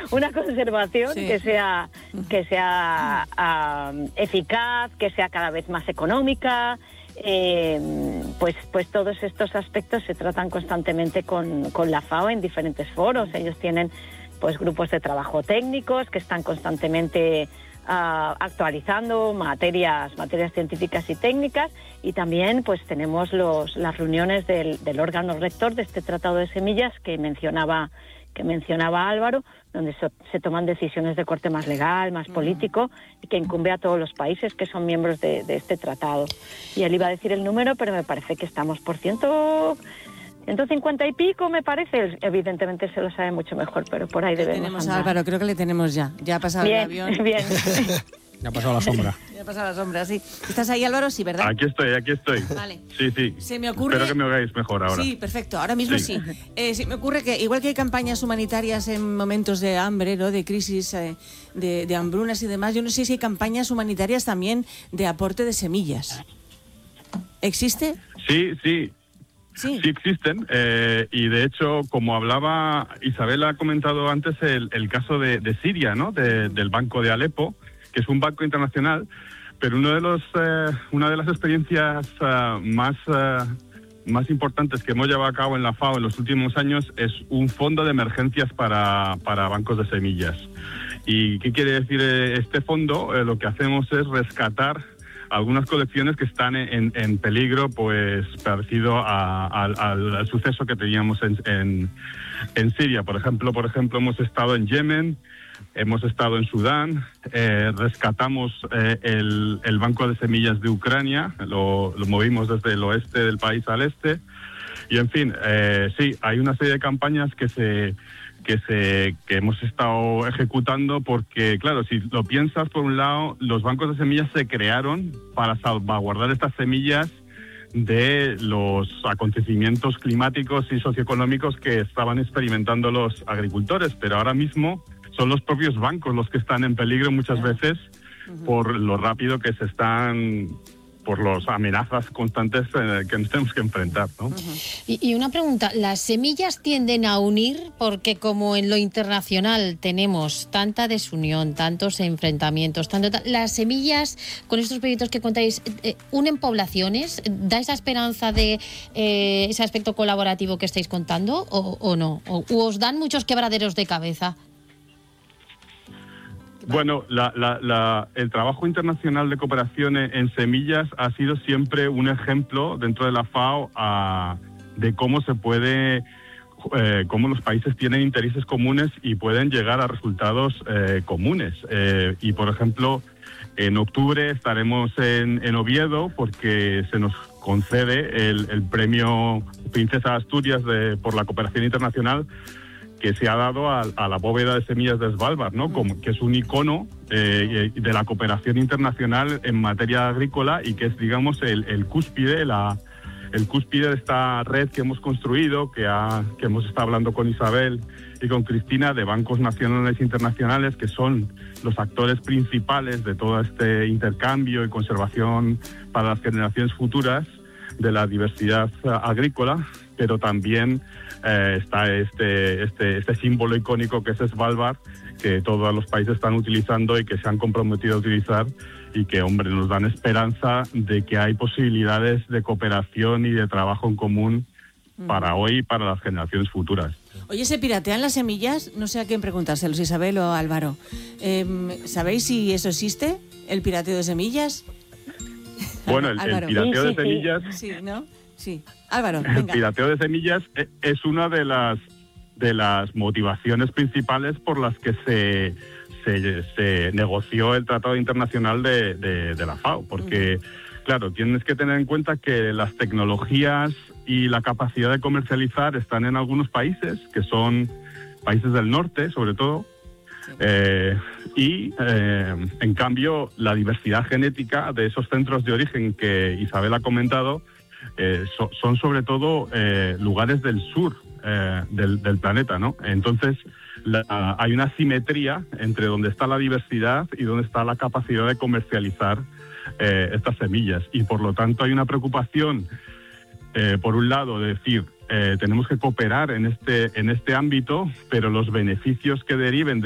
una conservación que sea eficaz, que sea cada vez más económica. Pues todos estos aspectos se tratan constantemente con la FAO en diferentes foros. Ellos tienen pues grupos de trabajo técnicos que están constantemente actualizando materias científicas y técnicas, y también pues tenemos las reuniones del órgano rector de este Tratado de Semillas que mencionaba Álvaro, donde se toman decisiones de corte más legal, más político, y que incumbe a todos los países que son miembros de este tratado. Y él iba a decir el número, pero me parece que estamos por 150 y pico, me parece. Él, evidentemente se lo sabe mucho mejor, pero por ahí debemos tenemos andar. A Álvaro, creo que le tenemos ya. Ya ha pasado bien, el avión. Bien. Ya ha pasado la sombra. Ya ha pasado la sombra, sí. ¿Estás ahí, Álvaro? Sí, ¿verdad? Aquí estoy. Vale. Sí. Se me ocurre... Espero que me oigáis mejor ahora. Sí, perfecto. Ahora mismo sí. Se me ocurre que, igual que hay campañas humanitarias en momentos de hambre, ¿no?, de crisis, de hambrunas y demás, yo no sé si hay campañas humanitarias también de aporte de semillas. ¿Existe? Sí. Sí, existen, y de hecho, como hablaba Isabel, ha comentado antes el caso de Siria, ¿no?, del Banco de Alepo, que es un banco internacional, pero una de las experiencias más importantes que hemos llevado a cabo en la FAO en los últimos años es un fondo de emergencias para bancos de semillas. ¿Y qué quiere decir este fondo? Lo que hacemos es rescatar algunas colecciones que están en peligro, pues parecido al suceso que teníamos en Siria. Por ejemplo, hemos estado en Yemen, hemos estado en Sudán, rescatamos el banco de semillas de Ucrania, lo movimos desde el oeste del país al este, y en fin, sí, hay una serie de campañas que hemos estado ejecutando, porque claro, si lo piensas, por un lado, los bancos de semillas se crearon para salvaguardar estas semillas de los acontecimientos climáticos y socioeconómicos que estaban experimentando los agricultores, pero ahora mismo son los propios bancos los que están en peligro muchas veces por lo rápido que se están, por las amenazas constantes que nos tenemos que enfrentar, ¿no? Y una pregunta, ¿las semillas tienden a unir? Porque como en lo internacional tenemos tanta desunión, tantos enfrentamientos, las semillas, con estos proyectos que contáis, ¿unen poblaciones? ¿Da esa esperanza de ese aspecto colaborativo que estáis contando o no? ¿O os dan muchos quebraderos de cabeza? Bueno, el trabajo internacional de cooperación en semillas ha sido siempre un ejemplo dentro de la FAO de cómo se puede, cómo los países tienen intereses comunes y pueden llegar a resultados comunes. Y por ejemplo, en octubre estaremos en Oviedo, porque se nos concede el premio Princesa de Asturias por la cooperación internacional, que se ha dado a la bóveda de semillas de Svalbard, ¿no?, que es un icono de la cooperación internacional en materia agrícola, y que es, digamos, el cúspide de esta red que hemos construido, que hemos estado hablando con Isabel y con Cristina, de bancos nacionales e internacionales, que son los actores principales de todo este intercambio y conservación para las generaciones futuras de la diversidad agrícola, pero también está este símbolo icónico que es Svalbard, que todos los países están utilizando y que se han comprometido a utilizar, y que, hombre, nos dan esperanza de que hay posibilidades de cooperación y de trabajo en común para hoy y para las generaciones futuras. Oye, ¿se piratean las semillas? No sé a quién preguntárselos, Isabel o Álvaro. ¿Sabéis si eso existe, el pirateo de semillas? Bueno, el pirateo de semillas... Sí, ¿no? Sí. Álvaro, venga. El pirateo de semillas es una de las motivaciones principales por las que se negoció el Tratado Internacional de la FAO, porque, claro, tienes que tener en cuenta que las tecnologías y la capacidad de comercializar están en algunos países, que son países del norte, sobre todo, en cambio, la diversidad genética de esos centros de origen que Isabel ha comentado son sobre todo lugares del sur del planeta, ¿no? Entonces, hay una simetría entre donde está la diversidad y donde está la capacidad de comercializar estas semillas. Y por lo tanto hay una preocupación, por un lado, de decir, tenemos que cooperar en este ámbito, pero los beneficios que deriven